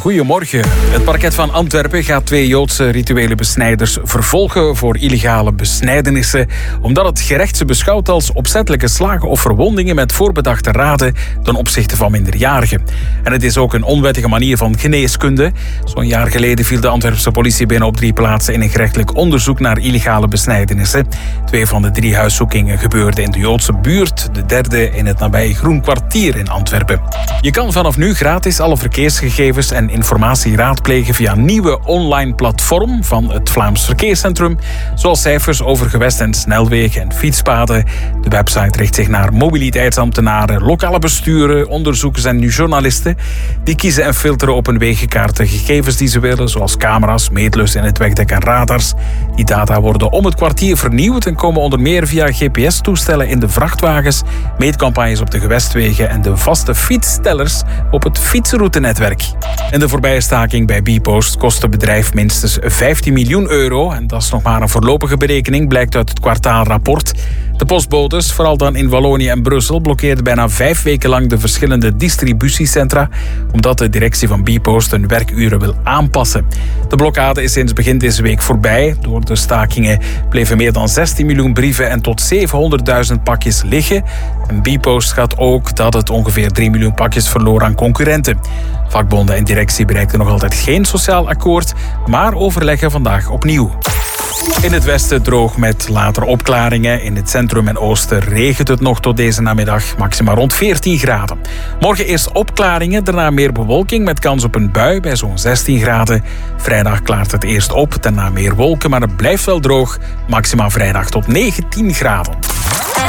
goedemorgen. Het parket van Antwerpen gaat 2 Joodse rituele besnijders vervolgen voor illegale besnijdenissen, omdat het gerecht ze beschouwt als opzettelijke slagen of verwondingen met voorbedachte raden ten opzichte van minderjarigen. En het is ook een onwettige manier van geneeskunde. Zo'n jaar geleden viel de Antwerpse politie binnen op 3 plaatsen in een gerechtelijk onderzoek naar illegale besnijdenissen. 2 van de 3 huiszoekingen gebeurden in de Joodse buurt, de derde in het nabije Groen Kwartier in Antwerpen. Je kan vanaf nu gratis alle verkeersgegevens en informatie raadplegen via een nieuwe online platform van het Vlaams Verkeerscentrum, zoals cijfers over gewest- en snelwegen en fietspaden. De website richt zich naar mobiliteitsambtenaren, lokale besturen, onderzoekers en journalisten. Die kiezen en filteren op een wegenkaart de gegevens die ze willen, zoals camera's, meetlus in het wegdek en radars. Die data worden om het kwartier vernieuwd en komen onder meer via GPS-toestellen in de vrachtwagens, meetcampagnes op de gewestwegen en de vaste fietsstellers op het fietsroutenetwerk. En de voorbije staking bij bpost kost het bedrijf minstens 15 miljoen euro. En dat is nog maar een voorlopige berekening, blijkt uit het kwartaalrapport. De postbodes, vooral dan in Wallonië en Brussel, blokkeerden bijna 5 weken lang de verschillende distributiecentra, omdat de directie van bpost hun werkuren wil aanpassen. De blokkade is sinds begin deze week voorbij. Door de stakingen bleven meer dan 16 miljoen brieven en tot 700.000 pakjes liggen. En bpost schat ook dat het ongeveer 3 miljoen pakjes verloor aan concurrenten. Vakbonden en directie bereikten nog altijd geen sociaal akkoord, maar overleggen vandaag opnieuw. In het westen droog met later opklaringen. In het centrum en oosten regent het nog tot deze namiddag. Maximaal rond 14 graden. Morgen eerst opklaringen, daarna meer bewolking met kans op een bui bij zo'n 16 graden. Vrijdag klaart het eerst op, daarna meer wolken, maar het blijft wel droog. Maximaal vrijdag tot 19 graden.